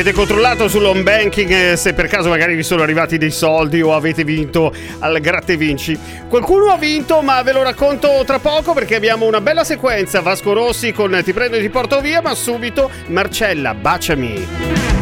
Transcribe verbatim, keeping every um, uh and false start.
Avete controllato sull'home banking eh, se per caso magari vi sono arrivati dei soldi o avete vinto al gratta e vinci? Qualcuno ha vinto, ma ve lo racconto tra poco perché abbiamo una bella sequenza. Vasco Rossi con Ti prendo e ti porto via, ma subito Marcella, baciami.